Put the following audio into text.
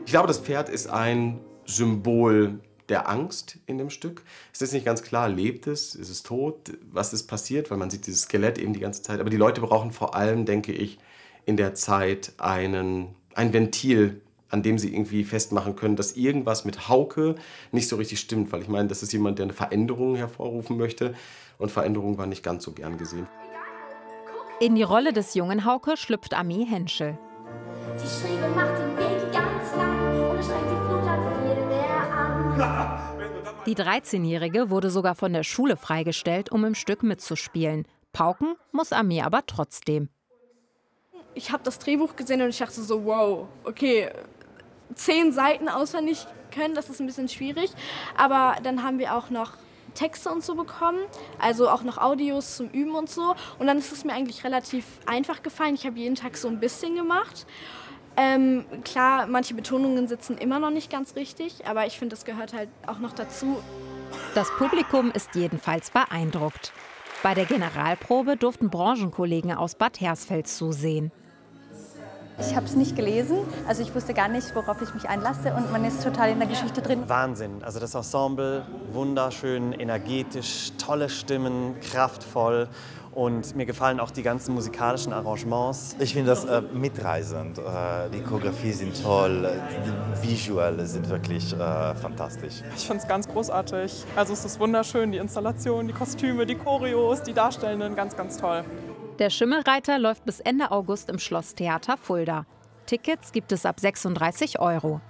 Ich glaube, das Pferd ist ein Symbol der Angst in dem Stück. Es ist nicht ganz klar, lebt es, ist es tot, was ist passiert, weil man sieht dieses Skelett eben die ganze Zeit. Aber die Leute brauchen vor allem, denke ich, in der Zeit ein Ventil, an dem sie irgendwie festmachen können, dass irgendwas mit Hauke nicht so richtig stimmt. Weil ich meine, das ist jemand, der eine Veränderung hervorrufen möchte. Und Veränderung war nicht ganz so gern gesehen. In die Rolle des jungen Hauke schlüpft Ami Henschel. Die Schriebe macht den Weg ganz lang und strengt die Flut an viel mehr an. Die 13-Jährige wurde sogar von der Schule freigestellt, um im Stück mitzuspielen. Pauken muss Ami aber trotzdem. Ich habe das Drehbuch gesehen und ich dachte so, wow, okay, 10 Seiten auswendig können, das ist ein bisschen schwierig. Aber dann haben wir auch noch Texte und so bekommen, also auch noch Audios zum Üben und so. Und dann ist es mir eigentlich relativ einfach gefallen. Ich habe jeden Tag so ein bisschen gemacht. Klar, manche Betonungen sitzen immer noch nicht ganz richtig, aber ich finde, das gehört halt auch noch dazu. Das Publikum ist jedenfalls beeindruckt. Bei der Generalprobe durften Branchenkollegen aus Bad Hersfeld zusehen. Ich habe es nicht gelesen, also ich wusste gar nicht, worauf ich mich einlasse und man ist total in der Geschichte drin. Wahnsinn, also das Ensemble, wunderschön, energetisch, tolle Stimmen, kraftvoll und mir gefallen auch die ganzen musikalischen Arrangements. Ich finde das mitreißend, die Choreografie sind toll, die Visuelle sind wirklich fantastisch. Ich finde es ganz großartig, also es ist wunderschön, die Installation, die Kostüme, die Choreos, die Darstellenden, ganz, ganz toll. Der Schimmelreiter läuft bis Ende August im Schlosstheater Fulda. Tickets gibt es ab 36 €.